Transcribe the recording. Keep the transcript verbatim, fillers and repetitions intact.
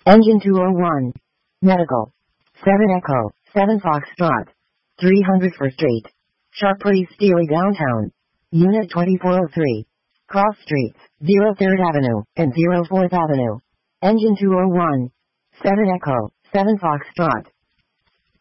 Engine two oh one. Medical. seven Echo, seven Foxtrot. three hundred First Street. Sharp Place Steely Downtown. Unit twenty-four oh three. Cross Streets, zero third Avenue, and zero fourth Avenue. Engine two oh one. seven Echo, seven Foxtrot.